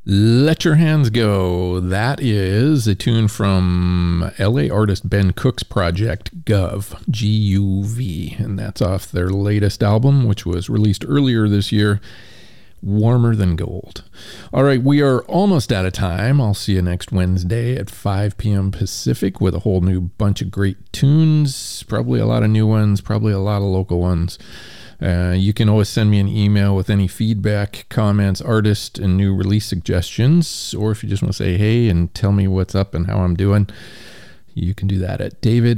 Let Your Hands Go. That is a tune from LA artist Ben Cook's project, Guv, G-U-V. And that's off their latest album, which was released earlier this year, Warmer Than Gold. All right, we are almost out of time. I'll see you next Wednesday at 5 p.m. Pacific with a whole new bunch of great tunes. Probably a lot of new ones, probably a lot of local ones. You can always send me an email with any feedback, comments, artist, and new release suggestions. Or if you just want to say hey and tell me what's up and how I'm doing, you can do that at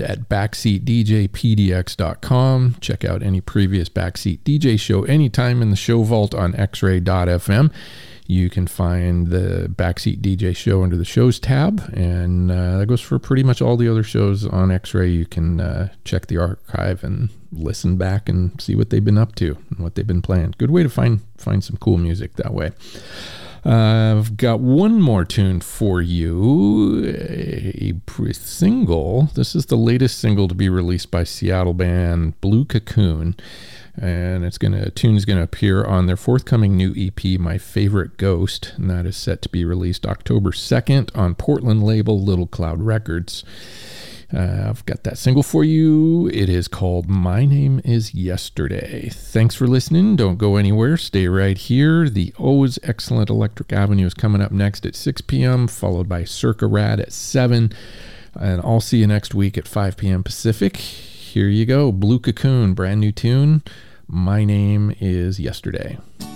david@backseatdjpdx.com. Check out any previous Backseat DJ show anytime in the show vault on xray.fm. You can find the Backseat DJ show under the shows tab, and that goes for pretty much all the other shows on X-Ray. You can check the archive and listen back and see what they've been up to and what they've been playing. Good way to find some cool music that way. I've got one more tune for you, a single. This is the latest single to be released by Seattle band Blue Cocoon. And tune's gonna appear on their forthcoming new EP, My Favorite Ghost, and that is set to be released October 2nd on Portland label Little Cloud Records. I've got that single for you. It is called My Name Is Yesterday. Thanks for listening. Don't go anywhere. Stay right here. The always excellent Electric Avenue is coming up next at 6 p.m., followed by Circa Rad at 7. And I'll see you next week at 5 p.m. Pacific. Here you go. Blue Cocoon, brand new tune. My Name Is Yesterday.